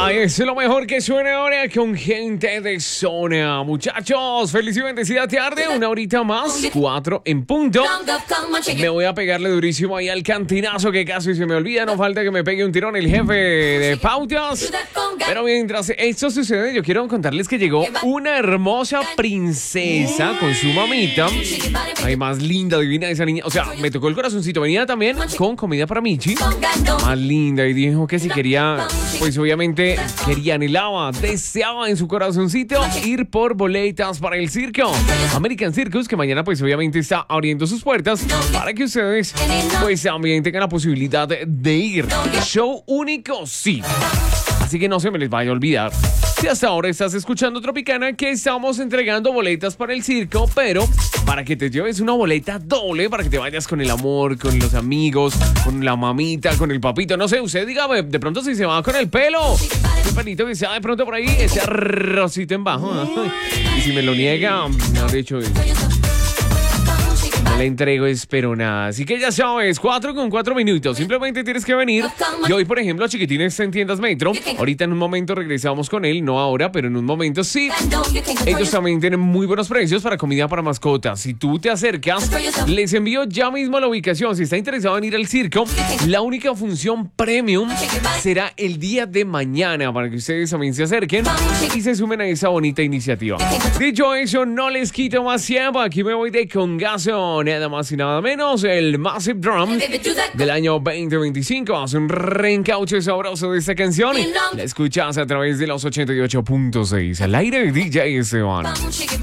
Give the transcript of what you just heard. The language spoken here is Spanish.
Ay, es lo mejor que suena ahora con gente de zona. Muchachos, feliz y bendecida tarde. Una horita más, 4 en punto. Me voy a pegarle durísimo ahí al cantinazo que casi se me olvida. No falta que me pegue un tirón el jefe de pautas. Pero mientras esto sucede, yo quiero contarles que llegó una hermosa princesa con su mamita. Ay, más linda, divina esa niña. O sea, me tocó el corazoncito. Venía también con comida para Michi. Más linda. Y dijo que si quería, pues obviamente quería, anhelaba, deseaba en su corazoncito ir por boletas para el circo American Circus, que mañana pues obviamente está abriendo sus puertas para que ustedes pues también tengan la posibilidad de ir. Show único, sí. Así que no se me les vaya a olvidar. Si hasta ahora estás escuchando Tropicana, que estamos entregando boletas para el circo, pero para que te lleves una boleta doble, para que te vayas con el amor, con los amigos, con la mamita, con el papito, no sé, usted dígame, de pronto si se va con el pelo, el pelito que sea de pronto por ahí, ese arrocito en bajo, ¿no? Y si me lo niega, no, de hecho, no le entrego, espero nada. Así que ya sabes, 4:04 minutos. Simplemente tienes que venir. Y hoy, por ejemplo, Chiquitines en Tiendas Metro. Ahorita en un momento regresamos con él. No ahora, pero en un momento sí. Ellos también tienen muy buenos precios para comida para mascotas. Si tú te acercas, les envío ya mismo la ubicación. Si está interesado en ir al circo, la única función premium será el día de mañana, para que ustedes también se acerquen y se sumen a esa bonita iniciativa. Dicho eso, no les quito más tiempo. Aquí me voy de congazo. Nada más y nada menos, el Massive Drum del año 2025. Hace un reencauche sabroso de esta canción. La escuchas a través de los 88.6 al aire de DJ Esteban.